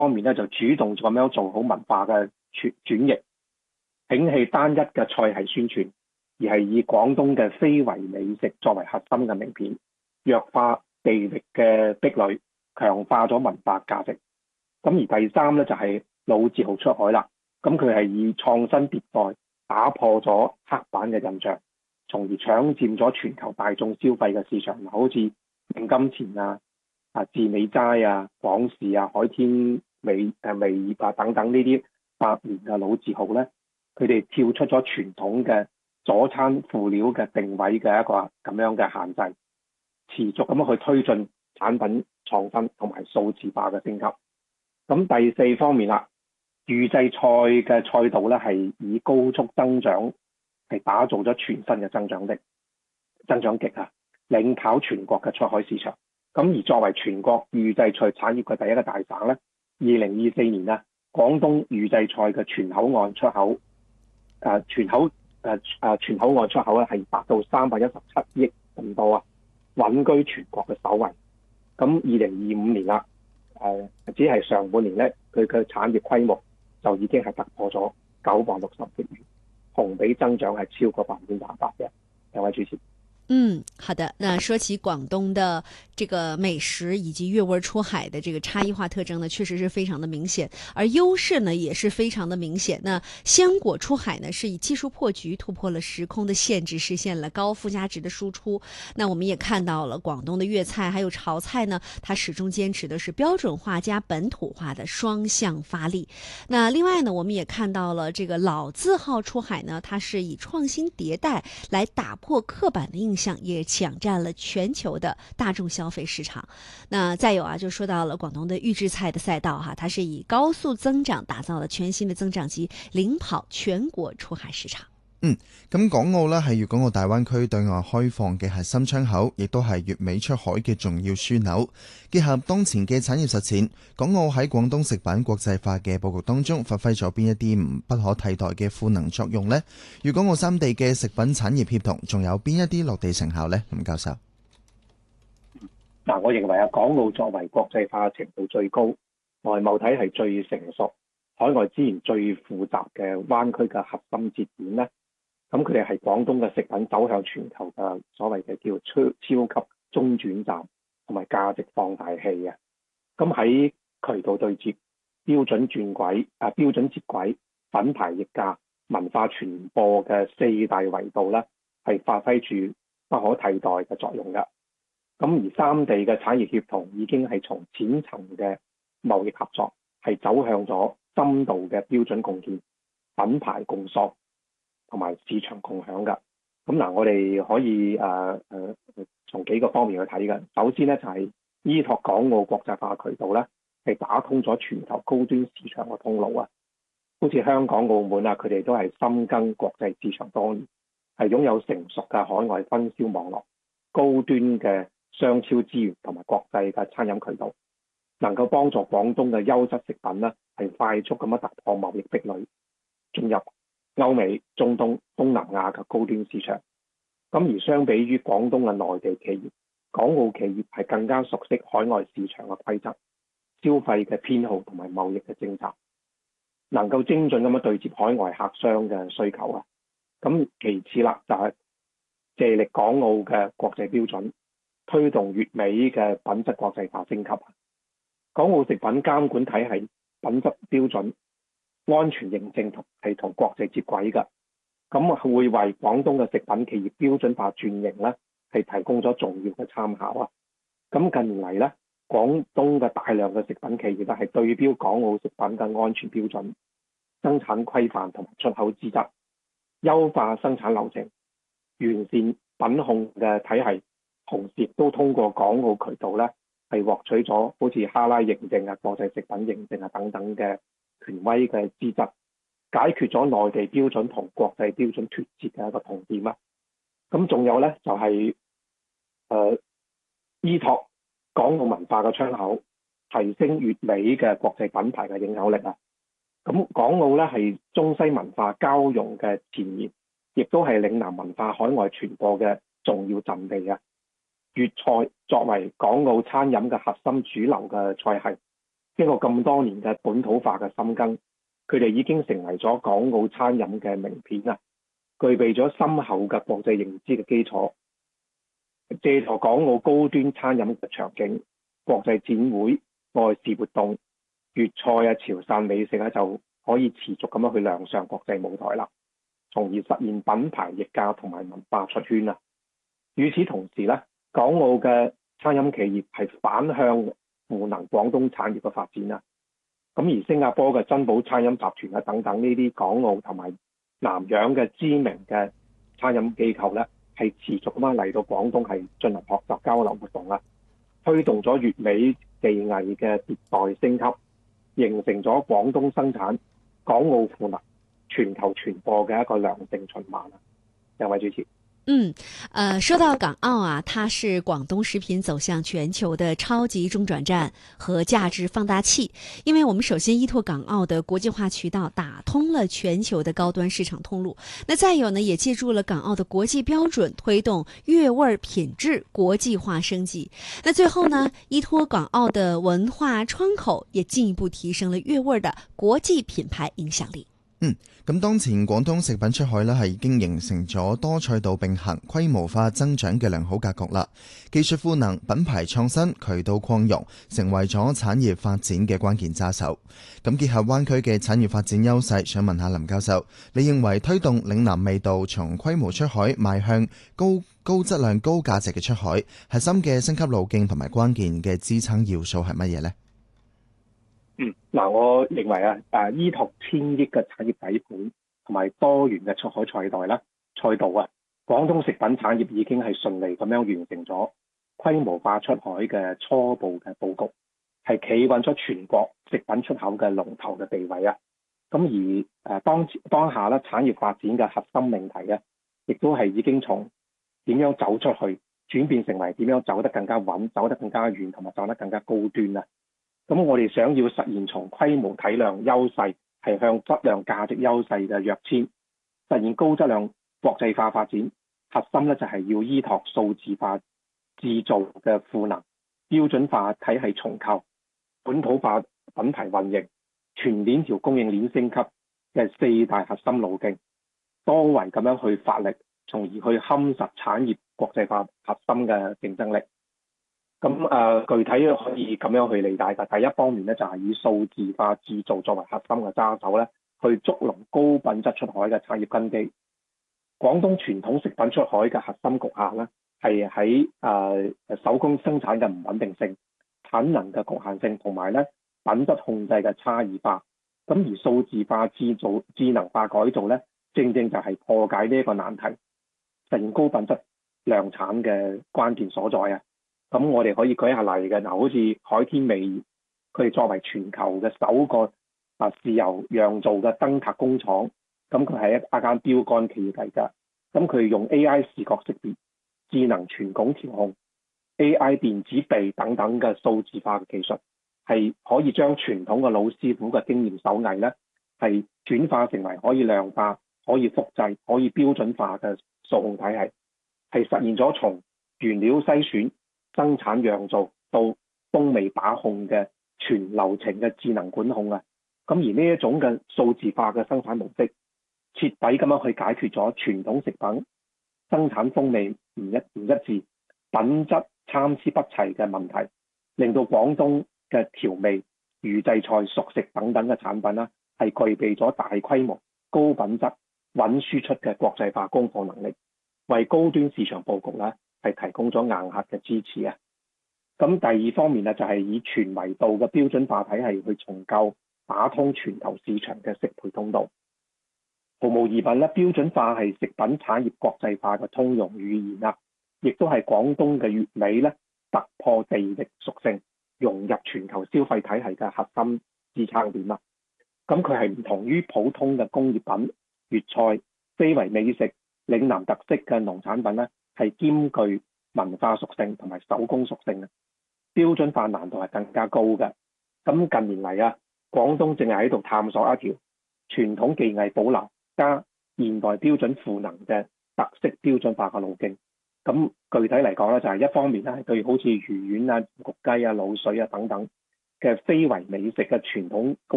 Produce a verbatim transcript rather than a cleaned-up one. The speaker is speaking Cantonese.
方面咧就主動咁樣做好文化嘅轉轉型，摒棄單一嘅菜系宣傳，而係以廣東嘅非遺美食作為核心嘅名片，弱化地域嘅壁壘，強化咗文化價值。咁而第三咧就係老字號出海啦，咁佢係以創新迭代打破咗刻板嘅印象，從而搶佔咗全球大眾消費嘅市場，好似定金錢啊、啊治美齋啊、廣氏啊、海天美誒味業啊等等呢啲百年嘅老字號咧，佢哋跳出咗傳統嘅佐餐輔料嘅定位嘅一個咁樣嘅限制，持續咁樣去推進產品創新同埋數字化嘅升級。咁第四方面啦，預製菜嘅賽道咧係以高速增長係打造咗全新嘅增長的增長極啊，領跑全國嘅出海市場。咁而作為全國預製菜產業嘅第一個大省咧，二零二四年啊，廣東預製菜嘅全口岸出口誒、呃、全口誒誒、呃、全口岸出口咧係達到三百一十七億咁多啊，穩居全國嘅首位。咁二零二五年啦，誒、呃、只係上半年咧，佢嘅產業規模就已經係突破咗九百六十億元，同比增長係超過百分之廿八嘅。兩位主持。 嗯，好的。那說起廣東的這個美食以及粵味出海的這個差異化特徵呢，確實是非常的明顯，而優勢呢也是非常的明顯。那鮮果出海呢是以技術破局突破了時空的限制，實現了高附加值的輸出。那我們也看到了廣東的粵菜還有潮菜呢，它始終堅持的是標準化加本土化的雙向發力。那另外呢，我們也看到了這個老字號出海呢，它是以創新迭代來打破刻板的印象，也搶佔了全球的大眾消費市場。那再有啊，就說到了廣東的預製菜的賽道哈，它是以高速增長打造了全新的增長極，領跑全國出海市場。 嗯，咁港澳呢係粵港澳大灣區對外開放嘅核心窗口，亦都係粵美出海嘅重要樞紐。結合當前嘅產業實踐，港澳喺廣東食品國際化嘅佈局當中，發揮咗邊一啲唔不可替代嘅賦能作用呢？粵港澳三地嘅食品產業協同，仲有邊一啲落地成效呢？吳教授， 嗱，我認為啊，港澳作為國際化程度最高、外貿體系最成熟、海外資源最複雜嘅灣區嘅核心節點咧。咁佢哋係廣東嘅食品走向全球嘅所謂嘅叫超超級中轉站同埋價值放大器啊！咁喺渠道對接、標準轉軌、啊標準接軌、品牌溢價、文化傳播嘅四大維度咧，係發揮住不可替代嘅作用㗎。咁而三地嘅產業協同已經係從淺層嘅貿易合作，係走向咗深度嘅標準共建、品牌共創同埋市場共享㗎。咁嗱，我哋可以誒誒、呃、從幾個方面去睇嘅。首先咧就係、是、依託港澳國際化渠道咧，係打通咗全球高端市場嘅通路啊。好似香港、澳門啊，佢哋都係深耕國際市場多年，係擁有成熟嘅海外分銷網絡、高端嘅商超資源同埋國際嘅餐飲渠道，能夠幫助廣東嘅優質食品咧係快速咁樣突破貿易壁壘，進入歐美、中東、東南亞嘅高端市場。咁而相比於廣東嘅內地企業，港澳企業係更加熟悉海外市場嘅規則、消費嘅偏好同埋貿易嘅政策，能夠精準咁樣對接海外客商嘅需求啊。咁其次啦，就係借力港澳嘅國際標準，推動粵美嘅品質國際化升級。港澳食品監管體系品質標準、安全認證同係同國際接軌嘅，咁會為廣東嘅食品企業標準化轉型咧，係提供咗重要嘅參考啊！咁近年嚟咧，廣東嘅大量嘅食品企業咧係對標港澳食品嘅安全標準、生產規範同埋出口資質，優化生產流程，完善品控嘅體系，同時亦都通過港澳渠道咧係獲取咗好似哈拉認證啊、國際食品認證啊等等嘅權威嘅資質，解決咗內地標準同國際標準脫節嘅一個痛點啊！咁仲有咧就係、是、誒、呃、依託港澳文化嘅窗口，提升粵美嘅國際品牌嘅影響力啊！咁港澳咧係中西文化交融嘅前沿，亦都係嶺南文化海外傳播嘅重要陣地啊！粵菜作為港澳餐飲嘅核心主流嘅菜系， 經過咁多年嘅本土化嘅深耕，佢哋已經成為咗港澳餐飲嘅名片啊，具備咗深厚嘅國際認知嘅基礎。借助港澳高端餐飲嘅場景、國際展會、外事活動、粵菜啊、潮汕美食咧，就可以持續咁樣去亮相國際舞台啦，從而實現品牌溢價同埋文化出圈啊。與此同時咧，港澳嘅餐飲企業係反向賦能廣東產業嘅發展啊。咁而新加坡嘅珍寶餐飲集團啊等等呢啲港澳同埋南洋嘅知名嘅餐飲機構咧，係持續咁樣嚟到廣東係進行學習交流活動啦，推動咗粵美技藝嘅迭代升級，形成咗廣東生產、港澳賦能、全球傳播嘅一個良性循環啊！兩位主持。 嗯，呃，說到港澳啊，它是廣東食品走向全球的超級中轉站和價值放大器。因為我們首先依託港澳的國際化渠道，打通了全球的高端市場通路。那再有呢，也借助了港澳的國際標準，推動粵味品質國際化升級。那最後呢，依託港澳的文化窗口，也進一步提升了粵味的國際品牌影響力。 嗯，咁當前廣東食品出海呢係已經形成咗多賽道並行、規模化增長嘅良好格局啦。技術賦能、品牌創新、渠道擴容，成為咗產業發展嘅關鍵揸手。咁結合灣區嘅產業發展優勢，想問下林教授，你認為推動嶺南味道從規模出海邁向高高質量、高價值嘅出海，核心嘅升級路徑同埋關鍵嘅支撐要素係乜嘢呢？ 嗯，嗱，我認為啊，誒依託千億嘅產業底盤同埋多元嘅出海賽道啦，賽道啊，廣東食品產業已經係順利咁樣完成咗規模化出海嘅初步嘅佈局，係企穩咗全國食品出口嘅龍頭嘅地位啊。咁而誒當當下咧，產業發展嘅核心命題啊，亦都係已經從點樣走出去轉變成為點樣走得更加穩、走得更加遠同埋走得更加高端啊。咁我哋想要實現從規模體量優勢係向質量價值優勢嘅躍遷，實現高質量國際化發展，核心咧就係要依託數字化製造嘅賦能、標準化體系重構、本土化品牌運營、全鏈條供應鏈升級嘅四大核心路徑，多維咁樣去發力，從而去夯實產業國際化核心嘅競爭力。咁誒、呃，具體可以咁樣去理解嘅。第一方面咧，就係、是、以數字化製造作為核心嘅揸手咧，去捉牢高品質出海嘅產業根基。廣東傳統食品出海嘅核心局限咧，係喺誒手工生產嘅唔穩定性、產能嘅局限性，同埋咧品質控制嘅差異化。咁而數字化製造、智能化改造咧，正正就係破解呢一個難題，實現高品質量產嘅關鍵所在啊！咁我哋可以舉下例嘅，嗱，好似海天味業，佢哋作為全球嘅首個啊自由釀造嘅燈塔工廠，咁佢係一一間標杆企業嚟㗎。咁佢用 A I 視覺識別、智能全拱調控、A I 電子臂等等嘅數字化嘅技術，係可以將傳統嘅老師傅嘅經驗手藝咧，係轉化成為可以量化、可以複製、可以標準化嘅數控體系，係實現咗從原料篩選、生產釀造到風味把控嘅全流程嘅智能管控啊！咁而呢一種嘅數字化嘅生產模式，徹底咁樣去解決咗傳統食品生產風味唔一唔一致、品質參差不齊嘅問題，令到廣東嘅調味、預製菜、熟食等等嘅產品啦，係具備咗大規模、高品質、穩輸出嘅國際化供貨能力，為高端市場佈局咧，係提供咗硬核嘅支持啊！咁第二方面咧，就係以全維度嘅標準化體系去重構打通全球市場嘅適配通道。毫無疑問咧，標準化係食品產業國際化嘅通用語言啊，亦都係廣東嘅粵味咧突破地域屬性，融入全球消費體系嘅核心支撐點啦。咁佢係唔同於普通嘅工業品、粵菜、非遺美食、嶺南特色嘅農產品咧，係兼具文化屬性同埋手工屬性嘅，標準化難度係更加高嘅。咁近年嚟啊，廣東正係喺度探索一條傳統技藝保留加現代標準賦能嘅特色標準化嘅路徑。咁具體嚟講咧，就係一方面咧係對好似魚丸啊、焗雞啊、滷水啊等等， 嘅非遺美食嘅傳統